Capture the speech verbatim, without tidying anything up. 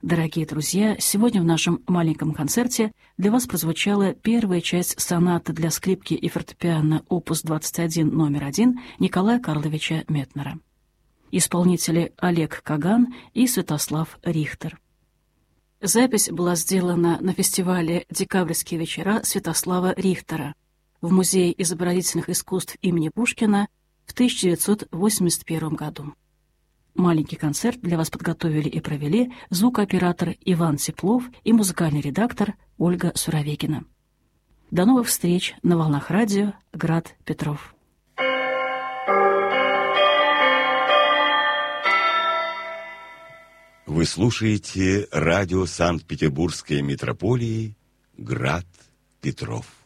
Дорогие друзья, сегодня в нашем маленьком концерте для вас прозвучала первая часть сонаты для скрипки и фортепиано опус двадцать один номер один Николая Карловича Метнера. Исполнители Олег Каган и Святослав Рихтер. Запись была сделана на фестивале «Декабрьские вечера» Святослава Рихтера в Музее изобразительных искусств имени Пушкина в тысяча девятьсот восемьдесят первом году. Маленький концерт для вас подготовили и провели звукооператор Иван Теплов и музыкальный редактор Ольга Суровегина. До новых встреч на волнах радио «Град Петров». Вы слушаете радио Санкт-Петербургской метрополии «Град Петров».